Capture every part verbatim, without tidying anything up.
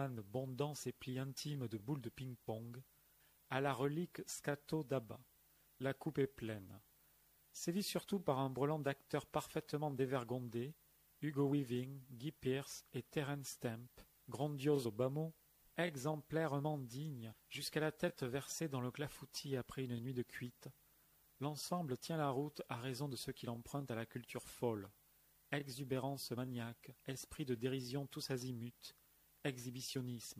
cellophane bondant ses plis intimes de boules de ping-pong, à la relique scato d'Abba. La coupe est pleine. Sévit surtout par un brelan d'acteurs parfaitement dévergondés, Hugo Weaving, Guy Pearce et Terence Stamp, grandiose au bas mot, exemplairement dignes, jusqu'à la tête versée dans le clafoutis après une nuit de cuite. L'ensemble tient la route à raison de ce qu'il emprunte à la culture folle. Exubérance maniaque, esprit de dérision tous azimuts, exhibitionnisme.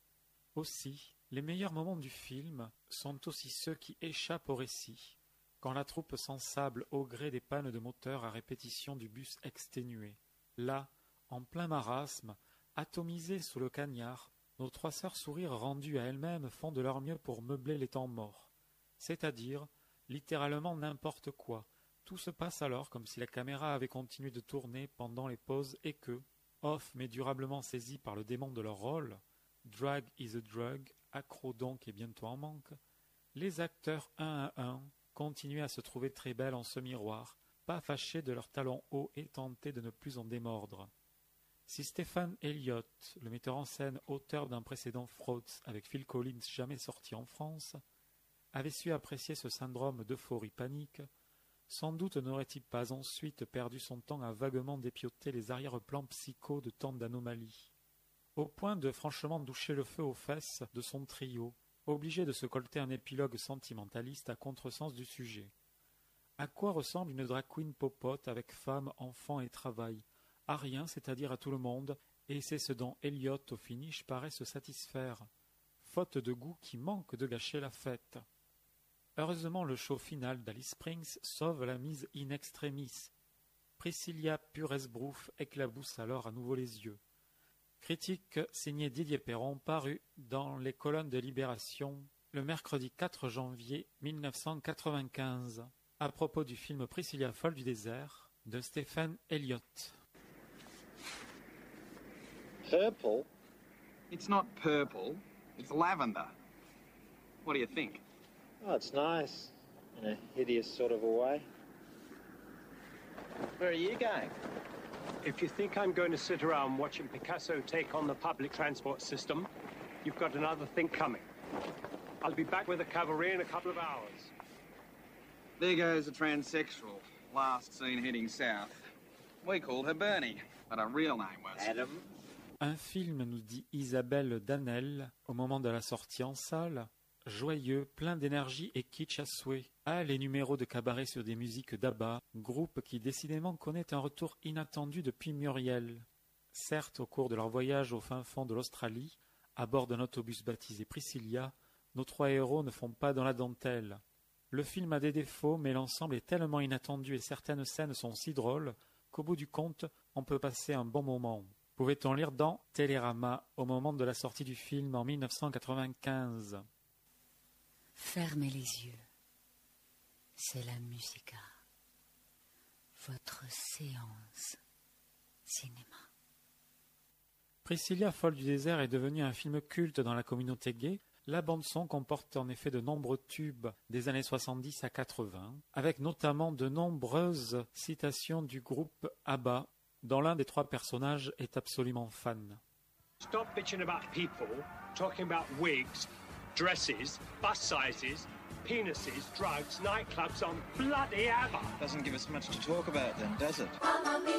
Aussi, les meilleurs moments du film sont aussi ceux qui échappent au récit, quand la troupe s'ensable au gré des pannes de moteur à répétition du bus exténué. Là, en plein marasme, atomisées sous le cagnard, nos trois sœurs sourires rendues à elles-mêmes font de leur mieux pour meubler les temps morts. C'est-à-dire, littéralement n'importe quoi. Tout se passe alors comme si la caméra avait continué de tourner pendant les pauses et que, off mais durablement saisis par le démon de leur rôle, drag is a drug, accro donc et bientôt en manque, les acteurs un à un continuaient à se trouver très belles en ce miroir, pas fâchés de leurs talons hauts et tentés de ne plus en démordre. Si Stephen Elliott, le metteur en scène auteur d'un précédent Frauds avec Phil Collins jamais sorti en France, avait su apprécier ce syndrome d'euphorie panique, sans doute n'aurait-il pas ensuite perdu son temps à vaguement dépioter les arrière-plans psychos de tant d'anomalies. Au point de franchement doucher le feu aux fesses de son trio, obligé de se colter un épilogue sentimentaliste à contresens du sujet. À quoi ressemble une drag queen popote avec femme, enfant et travail? À rien, c'est-à-dire à tout le monde, et c'est ce dont Elliott au finish paraît se satisfaire, faute de goût qui manque de gâcher la fête. Heureusement, le show final d'Alice Springs sauve la mise in extremis. Priscilla Puresbrouf éclabousse alors à nouveau les yeux. Critique signée Didier Perron parue dans les colonnes de Libération le mercredi quatre janvier mille neuf cent quatre-vingt-quinze à propos du film Priscilla folle du désert de Stephen Elliott. Purple? It's not purple, it's lavender. What do you think? Oh, it's nice. In a hideous sort of a way. Where are you going? If you think I'm going to sit around watching Picasso take on the public transport system, you've got another thing coming. I'll be back with the cavalry in a couple of hours. There goes a transsexual, last seen heading south. We called her Bernie, but her real name was... Adam? Un film, nous dit Isabelle Danel, au moment de la sortie en salle, joyeux, plein d'énergie et kitsch à souhait. Ah, les numéros de cabaret sur des musiques d'Abba, groupe qui décidément connaît un retour inattendu depuis Muriel. Certes, au cours de leur voyage au fin fond de l'Australie, à bord d'un autobus baptisé Priscilla, nos trois héros ne font pas dans la dentelle. Le film a des défauts, mais l'ensemble est tellement inattendu et certaines scènes sont si drôles qu'au bout du compte, on peut passer un bon moment. Pouvait-on lire dans Télérama au moment de la sortie du film en mille neuf cent quatre-vingt-quinze. Fermez les yeux. C'est la musica. Votre séance cinéma. Priscilla folle du désert est devenue un film culte dans la communauté gay. La bande-son comporte en effet de nombreux tubes des années soixante-dix à quatre-vingts, avec notamment de nombreuses citations du groupe ABBA, dont l'un des trois personnages est absolument fan. Stop bitching about people, talking about wigs, dresses, bus sizes, penises, drugs, nightclubs on bloody ABBA. Doesn't give us much to talk about then, does it?